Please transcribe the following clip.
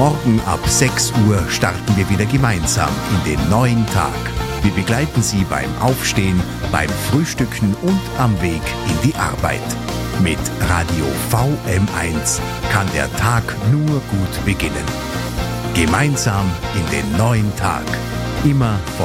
Morgen ab 6 Uhr starten wir wieder gemeinsam in den neuen Tag. Wir begleiten Sie beim Aufstehen, beim Frühstücken und am Weg in die Arbeit. Mit Radio VM1 kann der Tag nur gut beginnen. Gemeinsam in den neuen Tag. Immer